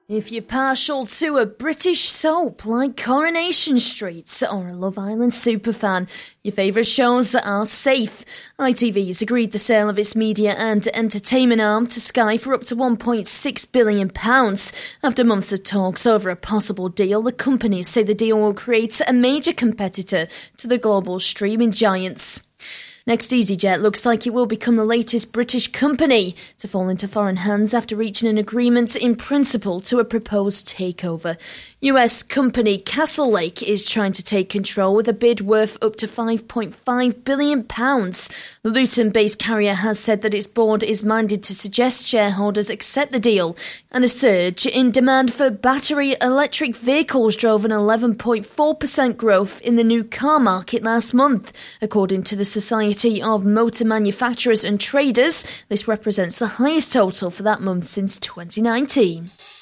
If you're partial to a British soap like Coronation Street or a Love Island superfan, your favourite shows are safe. ITV has agreed the sale of its media and entertainment arm to Sky for up to £1.6 billion. After months of talks over a possible deal, the companies say the deal will create a major competitor to the global streaming giants. Next, EasyJet looks like it will become the latest British company to fall into foreign hands after reaching an agreement in principle to a proposed takeover. US company Castlelake is trying to take control with a bid worth up to £5.5 billion. The Luton-based carrier has said that its board is minded to suggest shareholders accept the deal, and a surge in demand for battery electric vehicles drove an 11.4% growth in the new car market last month. According to the Society of Motor Manufacturers and Traders, this represents the highest total for that month since 2019.